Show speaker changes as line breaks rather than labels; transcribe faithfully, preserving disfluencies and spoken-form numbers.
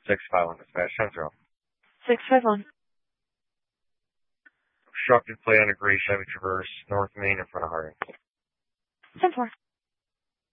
six five one dispatch, ten zero.
six five one.
Obstructed plate on a gray Chevy Traverse, North Main in front of Harding.
ten four.